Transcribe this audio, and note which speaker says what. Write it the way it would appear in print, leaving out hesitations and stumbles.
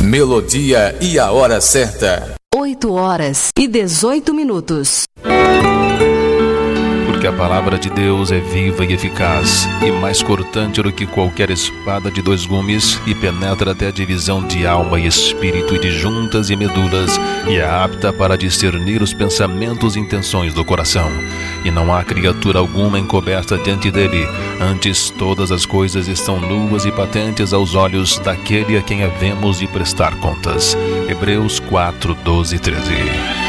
Speaker 1: Melodia e a hora certa.
Speaker 2: 8h18.
Speaker 3: Porque a palavra de Deus é viva e eficaz, e mais cortante do que qualquer espada de 2 gumes, e penetra até a divisão de alma e espírito e de juntas e medulas, e é apta para discernir os pensamentos e intenções do coração. E não há criatura alguma encoberta diante dele, antes todas as coisas estão nuas e patentes aos olhos daquele a quem havemos de prestar contas. Hebreus 4, 12 e 13.